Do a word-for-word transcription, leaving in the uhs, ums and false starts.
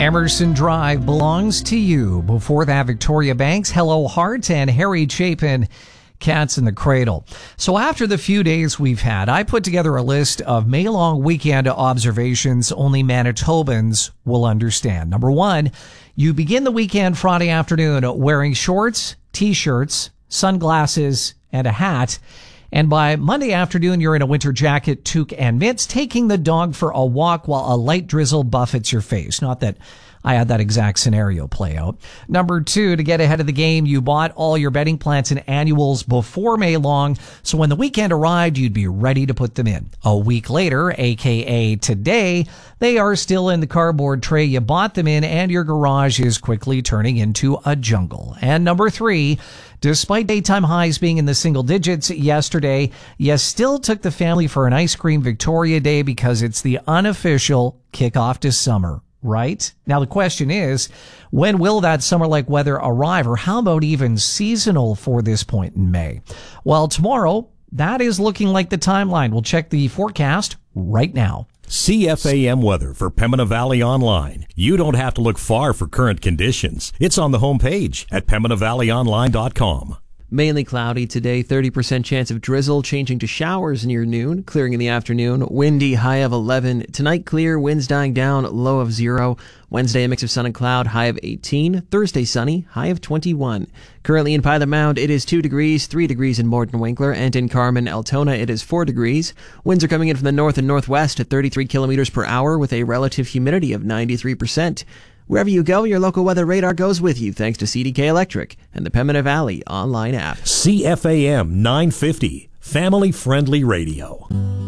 Emerson Drive belongs to you. Before that, Victoria Banks, Hello Heart, and Harry Chapin, Cats in the Cradle. So after the few days we've had, I put together a list of May-long weekend observations only Manitobans will understand. Number one, you begin the weekend Friday afternoon wearing shorts, t-shirts, sunglasses, and a hat. And by Monday afternoon, you're in a winter jacket, toque, and mitts, taking the dog for a walk while a light drizzle buffets your face. Not that I had that exact scenario play out. Number two, to get ahead of the game, you bought all your bedding plants and annuals before May long, so when the weekend arrived, you'd be ready to put them in. A week later, aka today, they are still in the cardboard tray you bought them in, and your garage is quickly turning into a jungle. And number three, despite daytime highs being in the single digits yesterday, you still took the family for an ice cream Victoria Day because it's the unofficial kickoff to summer. Right? Now, the question is, when will that summer-like weather arrive, or how about even seasonal for this point in May? Well, tomorrow, that is looking like the timeline. We'll check the forecast right now. C F A M weather for Pembina Valley Online. You don't have to look far for current conditions. It's on the homepage at pembina valley online dot com. Mainly cloudy today, thirty percent chance of drizzle, changing to showers near noon, clearing in the afternoon, windy, high of eleven. Tonight clear, winds dying down, low of zero. Wednesday, a mix of sun and cloud, high of eighteen. Thursday, sunny, high of twenty-one. Currently in Pilot Mound, it is two degrees, three degrees in Morton Winkler, and in Carmen, Altona, it is four degrees. Winds are coming in from the north and northwest at thirty-three kilometers per hour with a relative humidity of ninety-three percent. Wherever you go, your local weather radar goes with you thanks to C D K Electric and the Pembina Valley online app. C F A M nine fifty, family-friendly radio.